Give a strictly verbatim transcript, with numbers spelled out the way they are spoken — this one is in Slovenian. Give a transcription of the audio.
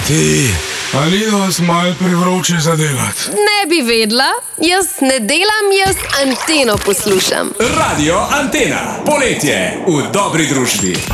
Ti, ali je vas malo prevroče za delati? Ne bi vedla, jaz ne delam, jaz Anteno poslušam. Radio Antena, poletje v dobri družbi.